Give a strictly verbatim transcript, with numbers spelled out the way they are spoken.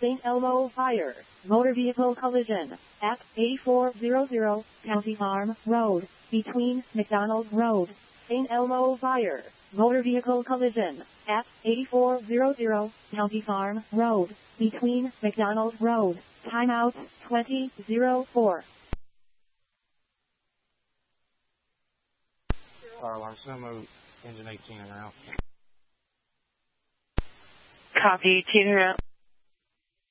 Saint Elmo Fire, motor vehicle collision, at eighty-four hundred County Farm Road, between McDonald Road. Saint Elmo Fire, motor vehicle collision, at eighty-four hundred County Farm Road, between McDonald Road. Timeout twenty oh four. Fire alarm, Sumo, engine eighteen and out. Copy, ten and out.